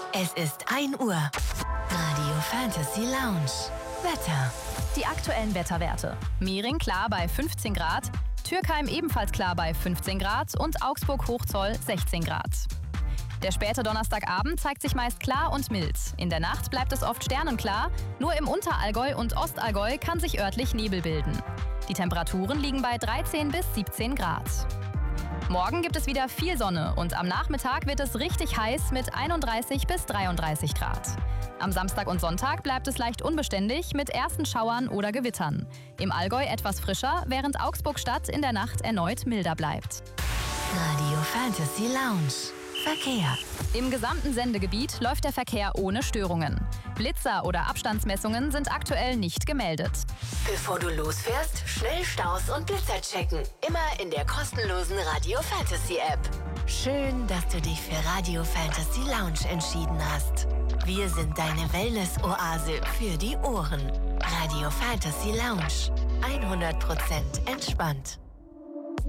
Es ist 1 Uhr. Radio Fantasy Lounge. Wetter. Die aktuellen Wetterwerte. Mehring klar bei 15 Grad, Türkheim ebenfalls klar bei 15 Grad und Augsburg-Hochzoll 16 Grad. Der späte Donnerstagabend zeigt sich meist klar und mild. In der Nacht bleibt es oft sternenklar, nur im Unterallgäu und Ostallgäu kann sich örtlich Nebel bilden. Die Temperaturen liegen bei 13 bis 17 Grad. Morgen gibt es wieder viel Sonne und am Nachmittag wird es richtig heiß mit 31 bis 33 Grad. Am Samstag und Sonntag bleibt es leicht unbeständig mit ersten Schauern oder Gewittern. Im Allgäu etwas frischer, während Augsburg-Stadt in der Nacht erneut milder bleibt. Radio Fantasy Lounge. Verkehr. Im gesamten Sendegebiet läuft der Verkehr ohne Störungen. Blitzer oder Abstandsmessungen sind aktuell nicht gemeldet. Bevor du losfährst, schnell Staus und Blitzer checken. Immer in der kostenlosen Radio Fantasy App. Schön, dass du dich für Radio Fantasy Lounge entschieden hast. Wir sind deine Wellness-Oase für die Ohren. Radio Fantasy Lounge. 100% entspannt.